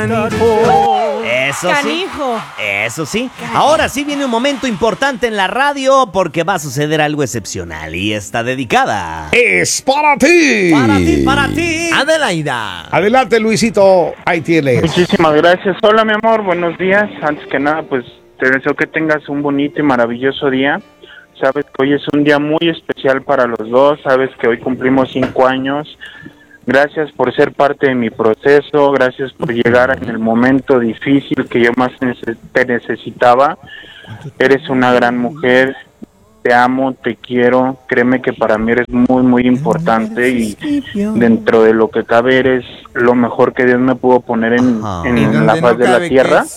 canijo. Eso Canijo. sí. Eso sí. Ahora sí viene un momento importante en la radio porque va a suceder algo excepcional y está dedicada. Es para ti. Para ti, para ti. Adelaida. Adelante, Luisito. Ahí tienes. Muchísimas gracias. Hola, mi amor, buenos días. Antes que nada, pues te deseo que tengas un bonito y maravilloso día. Sabes que hoy es un día muy especial para los dos. Sabes que hoy cumplimos 5 años. Gracias por ser parte de mi proceso. Gracias por llegar en el momento difícil que yo más te necesitaba. Eres una gran mujer. Te amo, te quiero. Créeme que para mí eres muy, muy importante y dentro de lo que cabe eres lo mejor que Dios me pudo poner en la faz de la tierra.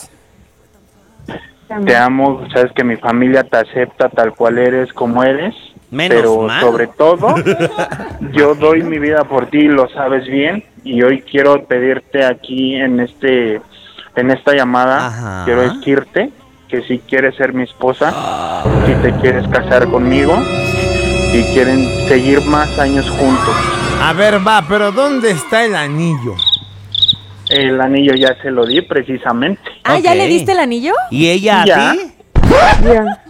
Te amo, sabes que mi familia te acepta tal cual eres, como eres. Pero sobre todo, yo doy mi vida por ti, lo sabes bien, y hoy quiero pedirte aquí en esta llamada, quiero decirte que si quieres ser mi esposa, si te quieres casar conmigo y quieren seguir más años juntos. A ver, pero ¿dónde está el anillo? El anillo ya se lo di precisamente. ¿Ya le diste el anillo? ¿Y ella ¿Ya? a ti? Ya.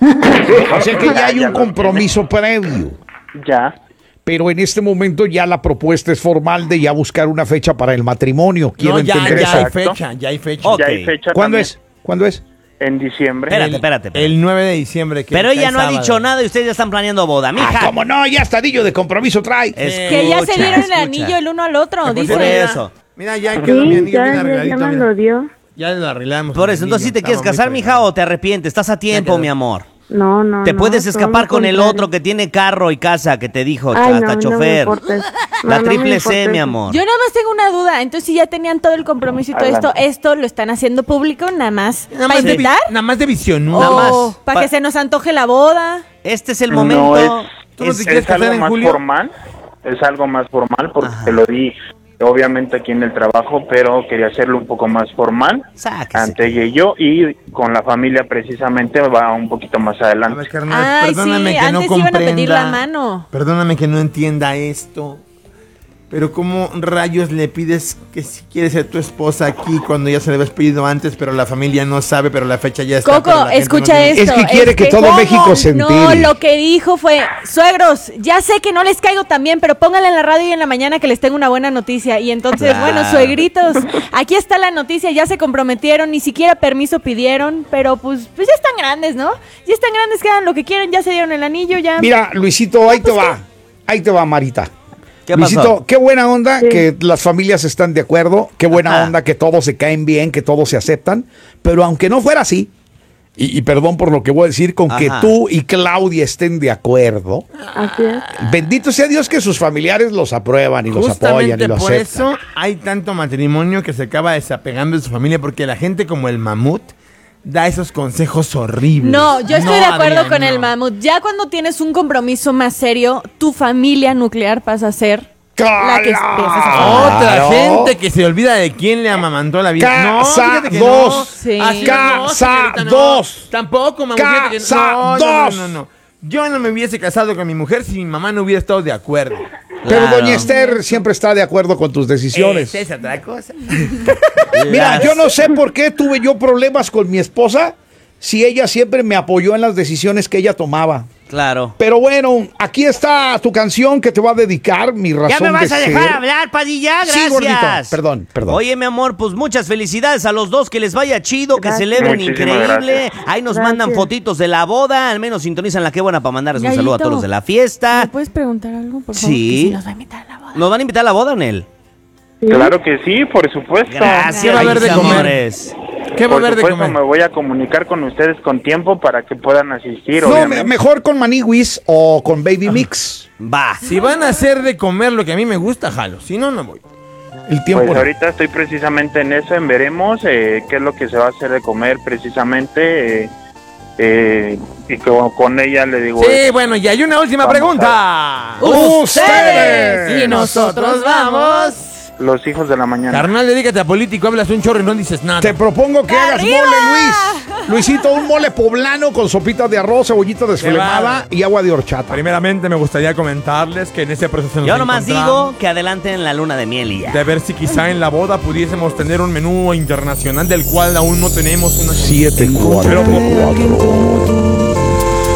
O sea que ya hay un compromiso previo. Ya. Pero en este momento ya la propuesta es formal de ya buscar una fecha para el matrimonio. Quiero entender eso. Ya hay fecha. Ok. Ya hay fecha. ¿Cuándo también. es? ¿Cuándo es? En diciembre. Espérate. El 9 de diciembre. Pero ella no ha sábado. dicho nada y ustedes ya están planeando boda, mija. ¿Cómo no? Ya hasta anillo de compromiso trae. Que ya se dieron el anillo el uno al otro, dice. Por eso. Mira, ya quedó mi anillo bien ya arregladito. me mira. lo dio. Ya lo arreglamos. Por eso, entonces, ¿sí te quieres casar, mija, o te arrepientes? Estás a tiempo, mi amor. No. Te puedes todo escapar lo con el contrario. otro que tiene carro y casa, que te dijo, Ay, hasta no chofer. me importa eso. La No me triple importa C, mi eso. amor. Yo nada más tengo una duda. Entonces, si ya tenían todo el compromiso y todo esto lo están haciendo público, nada más. ¿Para invitar? Nada más de visión, ¿no? Nada más. ¿O para que se nos antoje la boda? Este es el No, momento. ¿Tú no te es quieres casar algo en más julio? formal. Es algo más formal porque te lo di obviamente aquí en el trabajo, pero quería hacerlo un poco más formal Sáquese. ante ella y yo, y con la familia precisamente va un poquito más A adelante. ver, carnal, Ay, perdóname sí, que no antes iban a comprenda. pedir la mano. Perdóname que no entienda esto. Pero ¿cómo rayos le pides que si quiere ser tu esposa aquí cuando ya se le habías pedido antes, pero la familia no sabe, pero la fecha ya está? pero Coco, la gente escucha no tiene- esto. Es que quiere que todo ¿cómo? México se No, entere. lo que dijo fue, suegros, ya sé que no les caigo tan bien, pero pónganle en la radio y en la mañana que les tengo una buena noticia. Y entonces, Claro. bueno, suegritos, aquí está la noticia, ya se comprometieron, ni siquiera permiso pidieron, pero pues ya están grandes, ¿no? Ya están grandes, que hagan lo que quieren, ya se dieron el anillo, ya. Mira, Luisito, ahí te va. Ahí te va, Marita. ¿Qué Luisito, pasó? qué buena onda que las familias están de acuerdo, qué buena Ajá. onda que todos se caen bien, que todos se aceptan, pero aunque no fuera así, y perdón por lo que voy a decir, con que Ajá. tú y Claudia estén de acuerdo, Así es. bendito sea Dios que sus familiares los aprueban y los apoyan Justamente y los por aceptan. eso hay tanto matrimonio que se acaba desapegando de su familia, porque la gente como el mamut da esos consejos horribles. No, yo estoy de acuerdo Adrián, con no. el mamut. Ya cuando tienes un compromiso más serio, tu familia nuclear pasa a ser la que empiezas a formar. Otra Claro. gente que se olvida de quién le amamantó la vida. Casados. Fíjate que no. Sí. Así no, señorita, no. Casados. Tampoco, mamá. Fíjate que no. Casados. No. Yo no me hubiese casado con mi mujer si mi mamá no hubiera estado de acuerdo. Pero Claro. doña Esther siempre está de acuerdo con tus decisiones. Esa es otra cosa. Mira, yo no sé por qué tuve yo problemas con mi esposa si ella siempre me apoyó en las decisiones que ella tomaba. Claro. Pero bueno, aquí está tu canción que te va a dedicar, mi razón ¿Ya me vas de a dejar ser. hablar, Padilla? Sí, Gracias. gordito. Perdón. Oye, mi amor, pues muchas felicidades a los dos, que les vaya chido, que Gracias. celebren Muchísimas increíble. gracias. Ahí nos Gracias. mandan fotitos de la boda, al menos sintonizan la Qué Buena para mandarles un Gallito, saludo a todos los de la fiesta. ¿Me puedes preguntar algo, por favor? Sí. Que si nos va a invitar a la boda. ¿Nos van a invitar a la boda, Nel? Sí. Claro que sí, por supuesto. Gracias, ¿Qué va a haber de mis comer? amores. ¿Qué va a Por haber de supuesto, comer? me voy a comunicar con ustedes con tiempo para que puedan asistir. No, obviamente. mejor con Maniwis o con Baby Mix. Va. Si van a hacer de comer lo que a mí me gusta, jalo. Si no, no voy. El tiempo. Pues ahorita estoy precisamente en eso, en veremos qué es lo que se va a hacer de comer precisamente. Y con ella le digo... Sí, bueno, y hay una última Vamos pregunta. ¡Ustedes! Y nosotros vamos. los hijos de la mañana. Carnal, dedícate a político, hablas un chorro y no dices nada. Te propongo que hagas ¡Arriba! mole, Luis. Luisito, un mole poblano con sopitas de arroz, cebollita desflemada y agua de horchata. Primeramente me gustaría comentarles que en ese proceso nos Yo nomás encontramos digo que adelanten la luna de miel y ya. de ver si quizá en la boda pudiésemos tener un menú internacional del cual aún no tenemos una... 7-4-4.